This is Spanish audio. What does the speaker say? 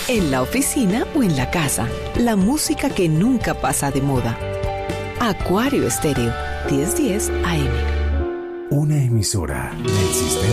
en la oficina o en la casa. La música que nunca pasa de moda. Acuario Estéreo, 1010 AM. Una emisora del Sistema